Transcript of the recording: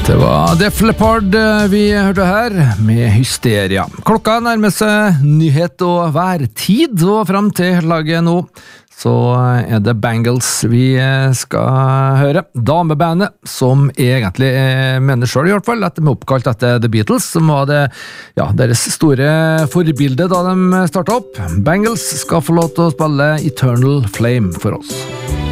Det var Def Leppard vi hørte her, med Hysteria. Klokka nærmer seg nyhet og værtid, og frem til laget nå, så er det Bangles vi skal høre. Damebandet, som egentlig mener selv i hvert fall, at de er oppkalt etter The Beatles, som var det, deres store forbilde da de startet opp. Bangles skal få lov til å spille Eternal Flame for oss.